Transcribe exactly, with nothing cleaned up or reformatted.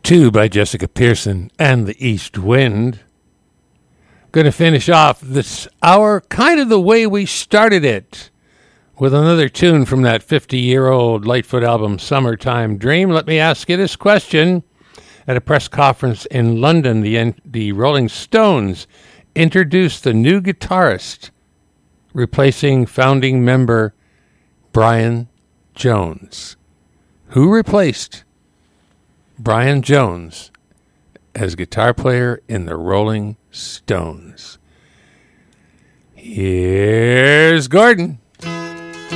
two by Jessica Pearson and the East Wind. Going to finish off this hour kind of the way we started it, with another tune from that fifty-year-old Lightfoot album, Summertime Dream. Let me ask you this question. At a press conference in London, the, the Rolling Stones introduced the new guitarist, replacing founding member Brian Jones. Who replaced Brian Jones as guitar player in the Rolling Stones? Here's Gordon.